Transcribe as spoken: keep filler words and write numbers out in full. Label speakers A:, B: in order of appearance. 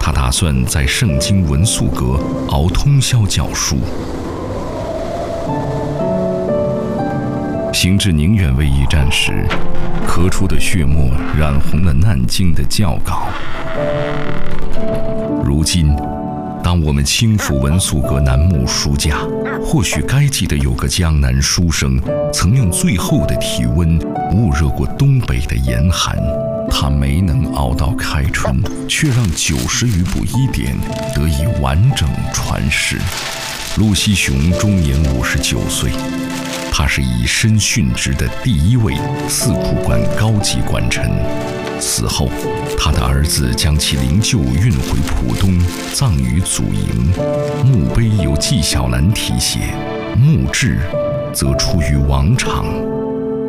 A: 他打算在盛京文宿阁熬通宵教书。行至宁远卫驿站时，咳出的血沫染红了南京的教稿。如今，当我们轻抚文宿阁楠木书架，或许该记得有个江南书生曾用最后的体温捂热过东北的严寒。他没能熬到开春，却让九十余部医典得以完整传世。陆锡雄终年五十九岁，他是以身殉职的第一位四库馆高级官臣。死后，他的儿子将其灵柩运回浦东，葬于祖茔。墓碑由纪晓岚题写，墓志则出于王昶。